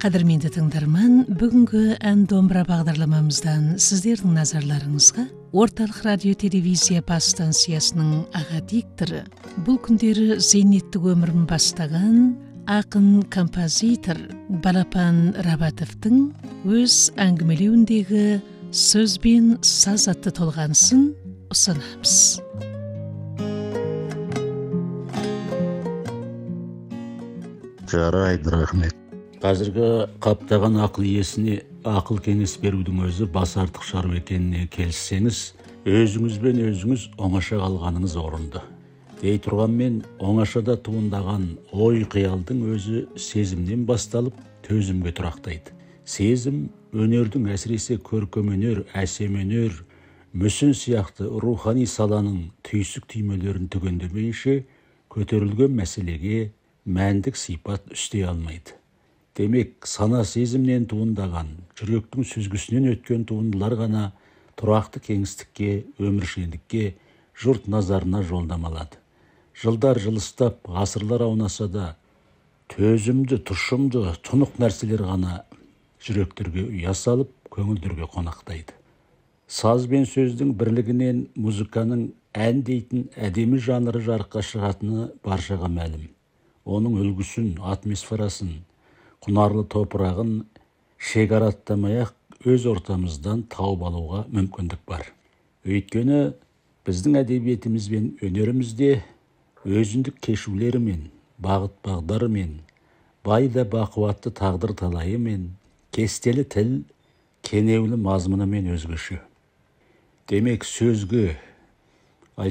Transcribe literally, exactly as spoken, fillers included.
Қадірменді тыңдарман, бүгінгі ән домбыра бағдарламамыздан сіздердің назарларыңызға орталық радио телевизия бас станциясының аға дикторы, бұл күндері зейнеттік өмірін бастаған ақын композитор Балапан Рабатовтың өз әңгімелеуіндегі сөз бен саз атты толғанысын ұсынамыз. Жарайды, рахмет. Қазіргі қаптаған ақыл иесіне ақыл кеңес берудің өзі бас артық шару екеніне келіссеңіз, өзіңізбен өзіңіз оңаша қалғаныңыз орынды. Дей тұрғанмен, оңашада туындаған ой қиялдың өзі сезімнен басталып, төзімге тұрақтайды. Сезім өнердің, әсіресе көркем өнер, әсем өнер, мүсін сияқты рухани саланың түйсік түймелерін түгендемейінше көтерілген мәселеге мәндік сипат үстей алмайды. Демек, сана сезімнен туындаған, жүректің сүзгісінен өткен туындылар ғана тұрақты кеңістікке, өміршеңдікке, жұрт назарына жолдамалады. Жылдар жылыстап, ғасырлар аунаса да, төзімді, тұшымды, тұнық нәрселер ғана жүректерге ұя салып, көңілдерге қонақтайды. Саз бен сөздің бірлігінен музыканың ән дейтін әдемі жанры жарыққа шығатыны баршаға мәлім. Оның үлгісін, атмосферасын, құнарлы топырағын шекараттамай-ақ өз ортамыздан тауып алуға мүмкіндік бар. Өйткені біздің әдебиетіміз бен өнерімізде өзіндік кешулерімен, бағыт-бағдарымен, бай да бақуатты тағдыр талайымен, кестелі тіл, кенеулі мазмұнымен өзгеше. Демек сөзге,